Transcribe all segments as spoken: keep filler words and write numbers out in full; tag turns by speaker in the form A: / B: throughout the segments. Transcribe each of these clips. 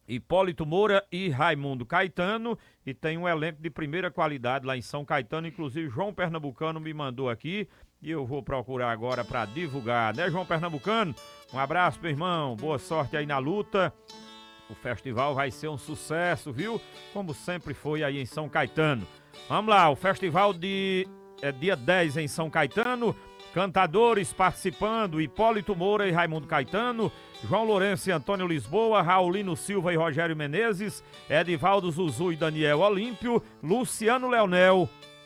A: Hipólito Moura e Raimundo Caetano, e tem um elenco de primeira qualidade lá em São Caetano, inclusive João Pernambucano me mandou aqui e eu vou procurar agora para divulgar, né, João Pernambucano? Um abraço, meu irmão, boa sorte aí na luta. O festival vai ser um sucesso, viu? Como sempre foi aí em São Caetano. Vamos lá, o festival de é, dia dez em São Caetano. Cantadores participando: Hipólito Moura e Raimundo Caetano, João Lourenço e Antônio Lisboa, Raulino Silva e Rogério Menezes, Edivaldo Zuzu e Daniel Olímpio, Luciano Leonel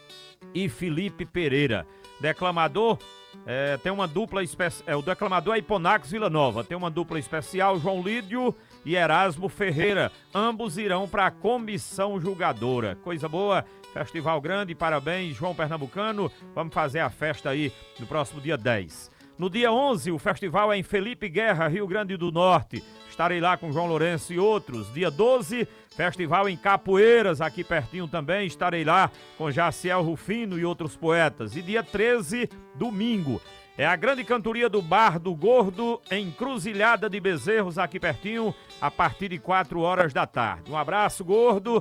A: e Felipe Pereira. Declamador, é, tem uma dupla especial. É, o declamador é Hiponax Vila Nova. Tem uma dupla especial, João Lídio e Erasmo Ferreira. Ambos irão para a comissão julgadora. Coisa boa. Festival grande, parabéns, João Pernambucano. Vamos fazer a festa aí no próximo dia dez. No dia onze, o festival é em Felipe Guerra, Rio Grande do Norte. Estarei lá com João Lourenço e outros. Dia doze, festival em Capoeiras, aqui pertinho também. Estarei lá com Jaciel Rufino e outros poetas. E dia treze, domingo, é a grande cantoria do Bar do Gordo, em Cruzilhada de Bezerros, aqui pertinho, a partir de quatro horas da tarde. Um abraço, Gordo.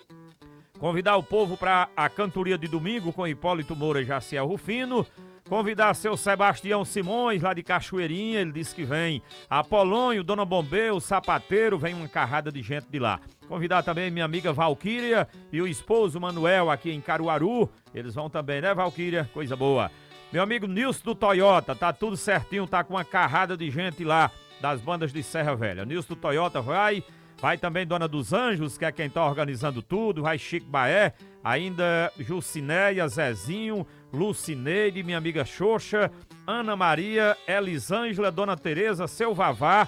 A: Convidar o povo para a cantoria de domingo com Hipólito Moura e Jaciel Rufino. Convidar seu Sebastião Simões, lá de Cachoeirinha, ele disse que vem. Apolônio, Dona Bombeu, Sapateiro, vem uma carrada de gente de lá. Convidar também minha amiga Valquíria e o esposo Manuel aqui em Caruaru. Eles vão também, né, Valquíria? Coisa boa. Meu amigo Nilson do Toyota, tá tudo certinho, tá com uma carrada de gente lá das bandas de Serra Velha. Nilson do Toyota vai... Vai também Dona dos Anjos, que é quem tá organizando tudo. Vai Chico Baé, ainda Jucinéia, Zezinho, Lucineide, minha amiga Xoxa, Ana Maria, Elisângela, Dona Tereza, seu Vavá,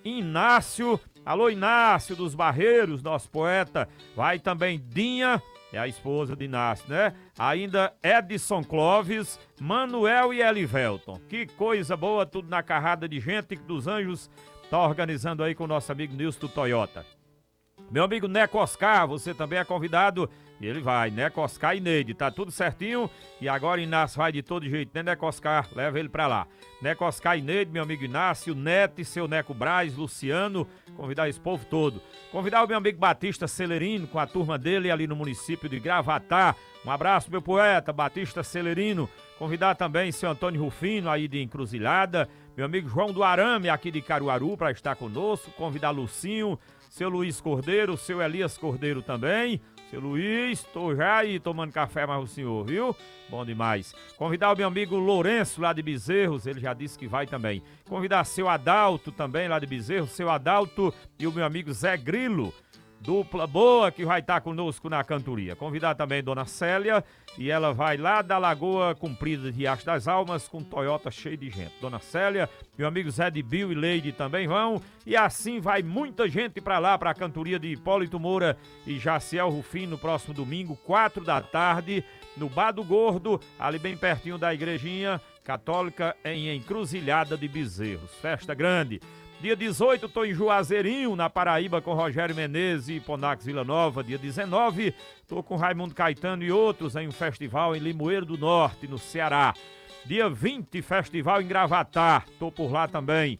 A: Inácio. Alô, Inácio dos Barreiros, nosso poeta. Vai também Dinha, é a esposa de Inácio, né? Ainda Edson Clóvis, Manuel e Elivelton. Que coisa boa, tudo na carrada de gente dos Anjos. Tá organizando aí com o nosso amigo Nilson do Toyota. Meu amigo Neco Oscar, você também é convidado. E ele vai, Neco Oscar e Neide, tá tudo certinho. E agora Inácio vai de todo jeito, né, Neco Oscar? Leva ele pra lá. Neco Oscar e Neide, meu amigo Inácio, Neto e seu Neco Braz, Luciano. Convidar esse povo todo. Convidar o meu amigo Batista Celerino com a turma dele ali no município de Gravatá. Um abraço, meu poeta, Batista Celerino. Convidar também seu Antônio Rufino aí de Encruzilhada. Meu amigo João do Arame, aqui de Caruaru, para estar conosco. Convidar Lucinho, seu Luiz Cordeiro, seu Elias Cordeiro também. Seu Luiz, tô já aí tomando café mais o senhor, viu? Bom demais. Convidar o meu amigo Lourenço, lá de Bezerros, ele já disse que vai também. Convidar seu Adalto também, lá de Bezerros, seu Adalto e o meu amigo Zé Grilo. Dupla boa que vai estar conosco na cantoria. Convidar também Dona Célia, e ela vai lá da Lagoa Comprida de Riacho das Almas com Toyota cheio de gente. Dona Célia, meu amigo Zé de Bill e Leide também vão, e assim vai muita gente pra lá, pra cantoria de Hipólito Moura e Jaciel Rufino no próximo domingo, quatro da tarde, no Bar do Gordo, ali bem pertinho da igrejinha católica em Encruzilhada de Bezerros. Festa grande. Dia dezoito, tô em Juazeirinho, na Paraíba, com Rogério Menezes e Ponax Vila Nova. Dia dezenove, tô com Raimundo Caetano e outros em um festival em Limoeiro do Norte, no Ceará. Dia vinte, festival em Gravatá, tô por lá também.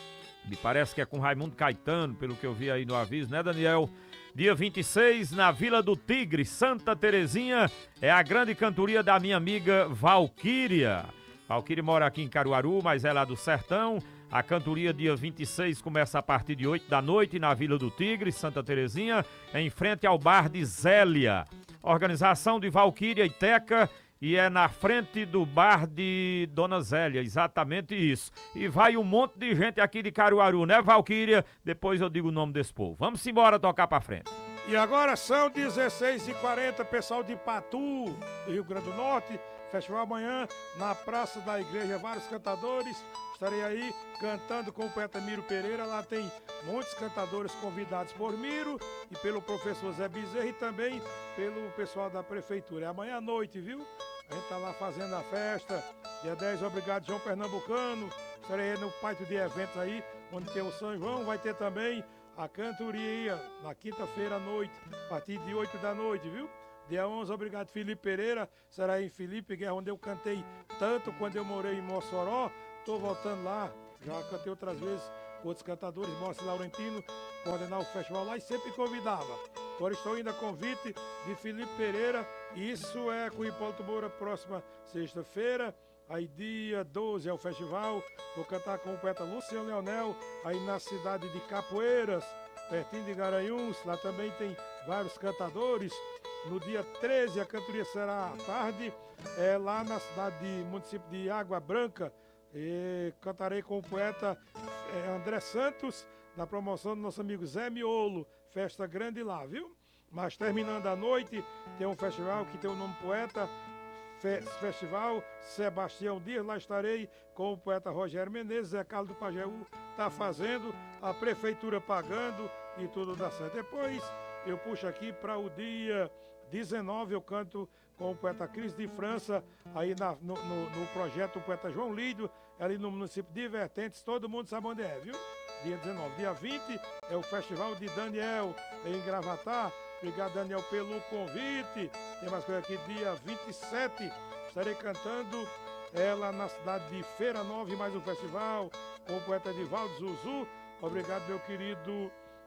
A: Me parece que é com Raimundo Caetano, pelo que eu vi aí no aviso, né, Daniel? Dia vinte e seis, na Vila do Tigre, Santa Terezinha, é a grande cantoria da minha amiga Valquíria. Valquíria mora aqui em Caruaru, mas é lá do Sertão. A cantoria dia vinte e seis começa a partir de oito da noite na Vila do Tigre, Santa Terezinha, em frente ao bar de Zélia. Organização de Valquíria e Teca, e é na frente do bar de Dona Zélia, exatamente isso. E vai um monte de gente aqui de Caruaru, né, Valquíria? Depois eu digo o nome desse povo. Vamos embora tocar pra frente.
B: E agora são dezesseis e quarenta, pessoal de Patu, do Rio Grande do Norte. Festival amanhã na Praça da Igreja, vários cantadores. Estarei aí cantando com o poeta Miro Pereira. Lá tem muitos cantadores convidados por Miro e pelo professor Zé Bezerra e também pelo pessoal da prefeitura. É amanhã à noite, viu? A gente tá lá fazendo a festa. Dia dez, obrigado, João Pernambucano. Estarei aí no pátio de eventos aí, onde tem o São João. Vai ter também a cantoria na quinta-feira à noite, a partir de oito da noite, viu? Dia onze, obrigado, Felipe Pereira. Será em Felipe Guerra, onde eu cantei tanto quando eu morei em Mossoró. Tô voltando lá, já cantei outras vezes outros cantadores, Márcio Laurentino, coordenar o festival lá e sempre convidava. Agora estou indo a convite de Felipe Pereira, e isso é com Hipólito Moura, próxima sexta-feira. Aí dia doze é o festival, vou cantar com o poeta Luciano Leonel, aí na cidade de Capoeiras, pertinho de Garanhuns, lá também tem vários cantadores. No dia treze a cantoria será à tarde, é, lá na cidade de município de Água Branca, e cantarei com o poeta é, André Santos, na promoção do nosso amigo Zé Miolo, festa grande lá, viu? Mas terminando a noite, tem um festival que tem o nome poeta, Festival Sebastião Dias, lá estarei com o poeta Rogério Menezes, Zé Carlos do Pajeú está fazendo, a prefeitura pagando e tudo dá certo. Depois eu puxo aqui para o dia dezenove, eu canto com o poeta Cris de França, aí na, no, no, no projeto do poeta João Lídio, ali no município de Vertentes, todo mundo sabe onde é, viu? Dia dezenove. Dia vinte é o festival de Daniel em Gravatá. Obrigado, Daniel, pelo convite. Tem mais coisa aqui, dia vinte e sete, estarei cantando ela na cidade de Feira Nova, mais um festival, com o poeta Edivaldo Zuzu. Obrigado, meu querido,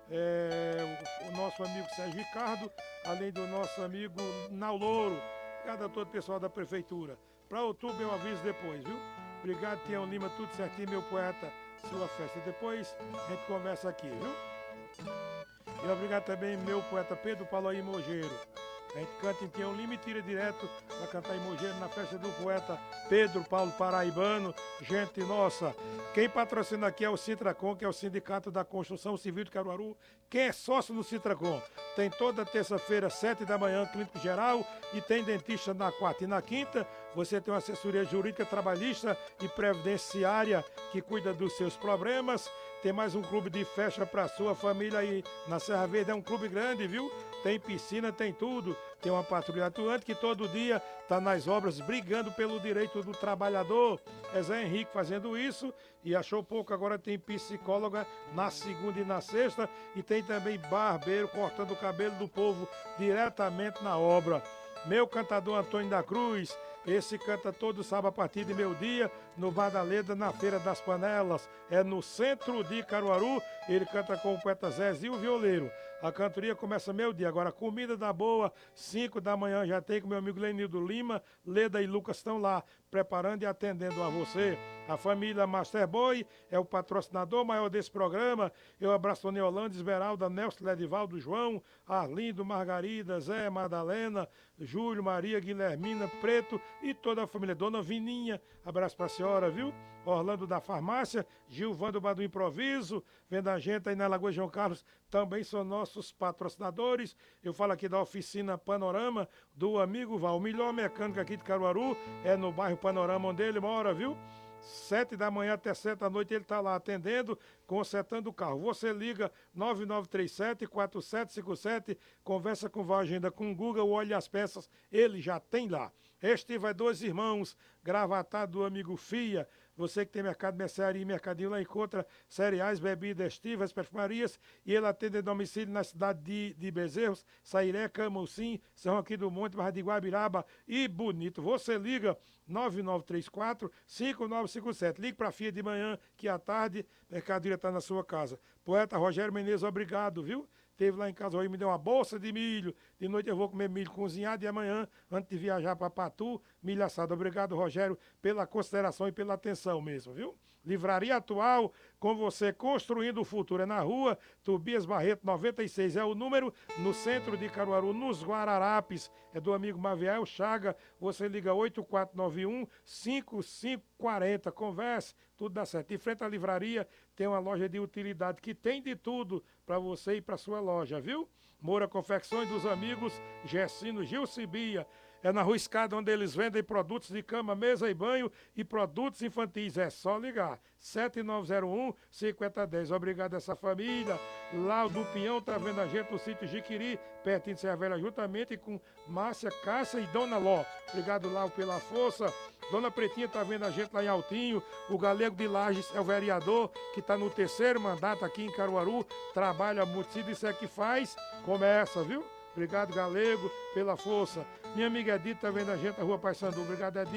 B: é, o, o nosso amigo Sérgio Ricardo, além do nosso amigo Naulouro. Obrigado a todo o pessoal da prefeitura. Para outubro eu aviso depois, viu? Obrigado, Tião Lima, tudo certinho, meu poeta, sua festa. Depois a gente conversa aqui, viu? E obrigado também meu poeta Pedro Paulo aí Mogeiro. A gente canta em Tião Lima e tira direto para cantar em Mogeiro na festa do poeta Pedro Paulo Paraibano. Gente nossa, quem patrocina aqui é o Sintracom, que é o Sindicato da Construção Civil de Caruaru. Quem é sócio no Sintracom tem toda terça-feira, sete da manhã, clínico geral, e tem dentista na quarta e na quinta. Você tem uma assessoria jurídica, trabalhista e previdenciária que cuida dos seus problemas. Tem mais um clube de festa para sua família aí na Serra Verde, é um clube grande, viu? Tem piscina, tem tudo. Tem uma patrulha atuante que todo dia está nas obras brigando pelo direito do trabalhador. É Zé Henrique fazendo isso e achou pouco, agora tem psicóloga na segunda e na sexta e tem também barbeiro cortando o cabelo do povo diretamente na obra. Meu cantador Antônio da Cruz, esse canta todo sábado a partir de meio-dia no Bar da Leda, na Feira das Panelas. É no centro de Caruaru. Ele canta com o poeta Zezinho o Violeiro. A cantoria começa meio-dia. Agora, comida da boa, cinco da manhã já tem com meu amigo Lenildo Lima. Leda e Lucas estão lá preparando e atendendo a você. A família Master Boy é o patrocinador maior desse programa. Eu abraço Tony Holanda, Esmeralda, Nelson, Ledivaldo, João, Arlindo, Margarida, Zé, Madalena, Júlio, Maria, Guilhermina, Preto e toda a família. Dona Vininha, abraço pra senhora, viu? Orlando da Farmácia, Gilvando Bar do Improviso, vendo a gente aí na Lagoa João Carlos, também são nossos patrocinadores. Eu falo aqui da oficina Panorama, do amigo Val, o melhor mecânico aqui de Caruaru, é no bairro Panorama, onde ele mora, viu? Sete da manhã até sete da noite ele está lá atendendo, consertando o carro. Você liga nove nove três sete, quatro sete cinco sete, conversa com Val Agenda com o Google, olha as peças, ele já tem lá. Este vai dois irmãos, Gravatá do amigo Fia. Você que tem mercado, mercearia e mercadinho lá encontra cereais, bebidas, estivas, perfumarias, e ele atende a domicílio na cidade de, de Bezerros, Sairé, Camucim, São Aqui do Monte, Barra de Guabiraba e Bonito. Você liga nove nove três quatro, cinco nove cinco sete. Ligue para a Fia de manhã, que à tarde, mercadoria está na sua casa. Poeta Rogério Menezes, obrigado, viu? Teve lá em casa hoje, me deu uma bolsa de milho. De noite eu vou comer milho cozinhado e amanhã, antes de viajar para Patu, milho assado. Obrigado, Rogério, pela consideração e pela atenção mesmo, viu? Livraria Atual, com você construindo o futuro. É na rua Tobias Barreto, noventa e seis, é o número, no centro de Caruaru, nos Guararapes. É do amigo Maviel Chaga. Você liga oito quatro nove um, cinco cinco quatro zero. Converse, tudo dá certo. Em frente à livraria tem uma loja de utilidade que tem de tudo para você e para sua loja, viu? Moura Confecções dos amigos Gessino Gilcibia. É na Rua Escada, onde eles vendem produtos de cama, mesa e banho e produtos infantis. É só ligar. sete nove zero um, cinco zero um zero. Obrigado a essa família. Lá o do Pinhão tá vendo a gente no sítio Jiquiri, pertinho de Serra Velha, juntamente com Márcia, Cássia e Dona Ló. Obrigado, Lau, pela força. Dona Pretinha tá vendo a gente lá em Altinho. O Galego de Lages é o vereador que tá no terceiro mandato aqui em Caruaru. Trabalha muito. Se disser que faz, começa, viu? Obrigado, Galego, pela força. Minha amiga Edith tá vendo a gente na Rua Paysandu. Obrigado, Edith.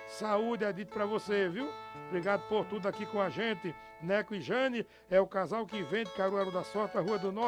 B: saúde é dito pra você, viu? Obrigado por tudo aqui com a gente. Neco e Jane é o casal que vende Caruaru da Sorte, a Rua do Norte.